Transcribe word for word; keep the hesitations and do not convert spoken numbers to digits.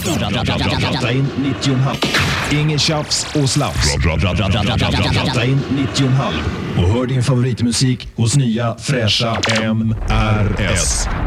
Ratta in nittio komma fem. Ingen tjafs och slaps. Ratta in nittio komma fem. Och hör din favoritmusik hos nya fräscha M R S.